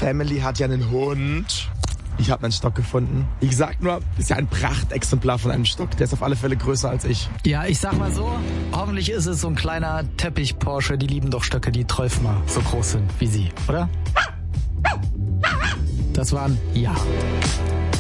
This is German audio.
Family hat ja einen Hund. Ich habe einen Stock gefunden. Ich sag nur, ist ja ein Prachtexemplar von einem Stock. Der ist auf alle Fälle größer als ich. Ja, ich sag mal so, hoffentlich ist es so ein kleiner Teppich-Porsche. Die lieben doch Stöcke, die 12 mal so groß sind wie sie, oder? Das war ein Ja.